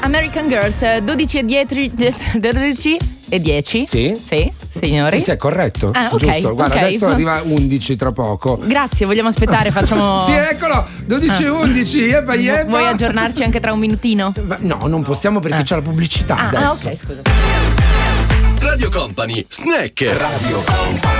American Girls, 12 e 10. Sì? Sì, signori. Sì, è corretto. Ah, ok. Giusto. Guarda, ok. adesso arriva 11 tra poco. Grazie, vogliamo aspettare, facciamo. Sì, eccolo, 12 e 11. Yeppa, yeppa. Vuoi aggiornarci anche tra un minutino? No, non possiamo perché c'è la pubblicità adesso. Ok, scusa. Radio Company, Snack. Radio Company.